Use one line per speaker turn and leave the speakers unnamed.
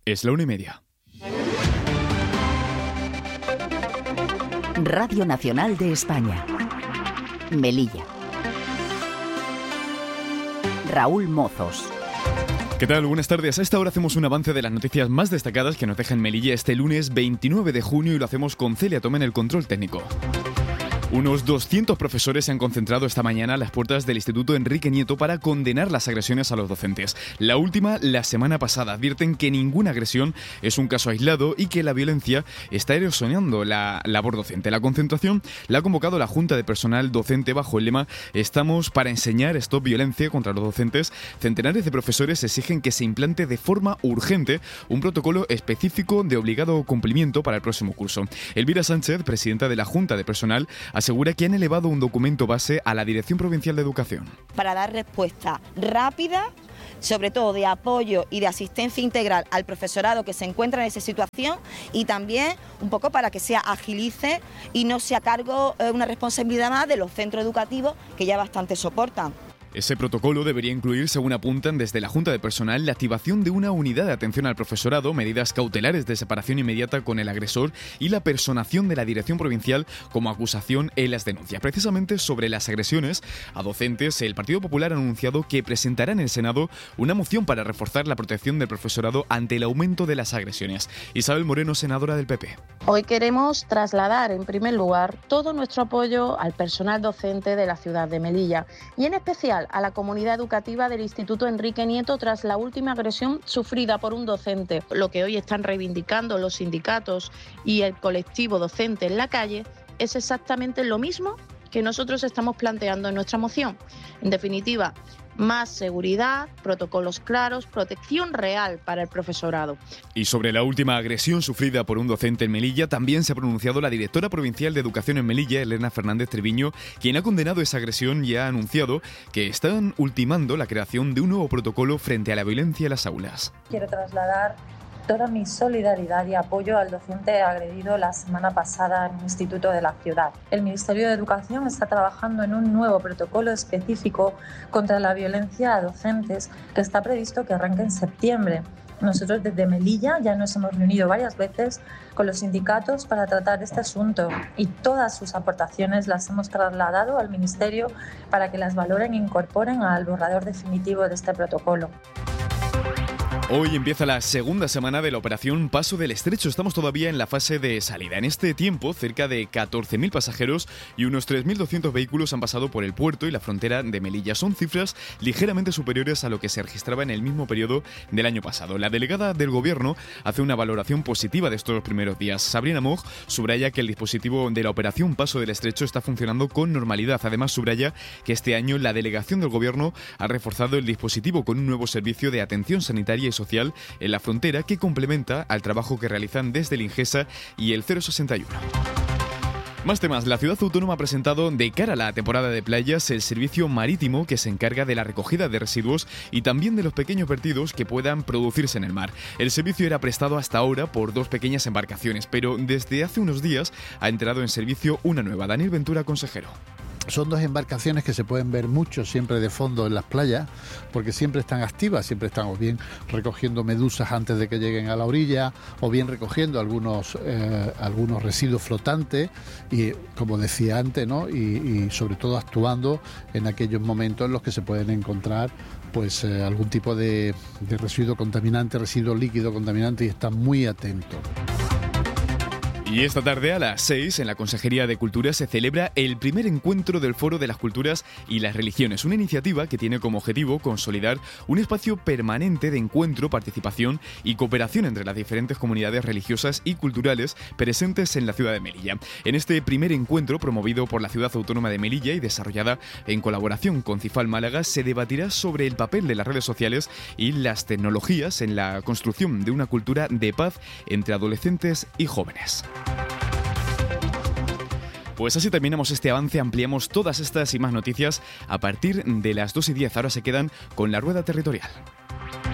Es la 1:30.
Radio Nacional de España. Melilla. Raúl Mozos.
¿Qué tal? Buenas tardes. A esta hora hacemos un avance de las noticias más destacadas que nos deja en Melilla este lunes 29 de junio y lo hacemos con Celia Toma en el control técnico. Unos 200 profesores se han concentrado esta mañana a las puertas del Instituto Enrique Nieto para condenar las agresiones a los docentes. La última, la semana pasada, advierten que ninguna agresión es un caso aislado y que la violencia está erosionando la labor docente. La concentración la ha convocado la Junta de Personal Docente bajo el lema «Estamos para enseñar, stop violencia contra los docentes». Centenares de profesores exigen que se implante de forma urgente un protocolo específico de obligado cumplimiento para el próximo curso. Elvira Sánchez, presidenta de la Junta de Personal, asegura que han elevado un documento base a la Dirección Provincial de Educación.
Para dar respuesta rápida, sobre todo de apoyo y de asistencia integral al profesorado que se encuentra en esa situación y también un poco para que se agilice y no sea a cargo una responsabilidad más de los centros educativos que ya bastante soportan.
Ese protocolo debería incluir, según apuntan desde la Junta de Personal, la activación de una unidad de atención al profesorado, medidas cautelares de separación inmediata con el agresor y la personación de la Dirección Provincial como acusación en las denuncias. Precisamente sobre las agresiones a docentes, el Partido Popular ha anunciado que presentará en el Senado una moción para reforzar la protección del profesorado ante el aumento de las agresiones. Isabel Moreno, senadora del PP.
Hoy queremos trasladar, en primer lugar, todo nuestro apoyo al personal docente de la ciudad de Melilla y en especial a la comunidad educativa del Instituto Enrique Nieto tras la última agresión sufrida por un docente. Lo que hoy están reivindicando los sindicatos y el colectivo docente en la calle es exactamente lo mismo que nosotros estamos planteando en nuestra moción. En definitiva, más seguridad, protocolos claros, protección real para el profesorado.
Y sobre la última agresión sufrida por un docente en Melilla, también se ha pronunciado la directora provincial de Educación en Melilla, Elena Fernández Treviño, quien ha condenado esa agresión y ha anunciado que están ultimando la creación de un nuevo protocolo frente a la violencia en las aulas.
Quiero trasladar toda mi solidaridad y apoyo al docente agredido la semana pasada en un instituto de la ciudad. El Ministerio de Educación está trabajando en un nuevo protocolo específico contra la violencia a docentes que está previsto que arranque en septiembre. Nosotros desde Melilla ya nos hemos reunido varias veces con los sindicatos para tratar este asunto y todas sus aportaciones las hemos trasladado al Ministerio para que las valoren e incorporen al borrador definitivo de este protocolo.
Hoy empieza la segunda semana de la operación Paso del Estrecho. Estamos todavía en la fase de salida. En este tiempo, cerca de 14.000 pasajeros y unos 3.200 vehículos han pasado por el puerto y la frontera de Melilla. Son cifras ligeramente superiores a lo que se registraba en el mismo periodo del año pasado. La delegada del Gobierno hace una valoración positiva de estos primeros días. Sabrina Moj subraya que el dispositivo de la operación Paso del Estrecho está funcionando con normalidad. Además, subraya que este año la delegación del Gobierno ha reforzado el dispositivo con un nuevo servicio de atención sanitaria y social en la frontera que complementa al trabajo que realizan desde el Ingesa y el 061. Más temas. La ciudad autónoma ha presentado de cara a la temporada de playas el servicio marítimo que se encarga de la recogida de residuos y también de los pequeños vertidos que puedan producirse en el mar. El servicio era prestado hasta ahora por 2 pequeñas embarcaciones, pero desde hace unos días ha entrado en servicio una nueva. Daniel Ventura, consejero.
Son 2 embarcaciones que se pueden ver mucho siempre de fondo en las playas, porque siempre están activas, siempre están o bien recogiendo medusas antes de que lleguen a la orilla, o bien recogiendo algunos residuos flotantes, y como decía antes, ¿no? y sobre todo actuando en aquellos momentos en los que se pueden encontrar pues algún tipo de residuo contaminante, residuo líquido contaminante, y están muy atentos.
Y esta tarde a las 6 en la Consejería de Cultura se celebra el primer encuentro del Foro de las Culturas y las Religiones, una iniciativa que tiene como objetivo consolidar un espacio permanente de encuentro, participación y cooperación entre las diferentes comunidades religiosas y culturales presentes en la ciudad de Melilla. En este primer encuentro, promovido por la Ciudad Autónoma de Melilla y desarrollada en colaboración con CIFAL Málaga, se debatirá sobre el papel de las redes sociales y las tecnologías en la construcción de una cultura de paz entre adolescentes y jóvenes. Pues así terminamos este avance, ampliamos todas estas y más noticias a partir de las 2:10. Ahora se quedan con la rueda territorial.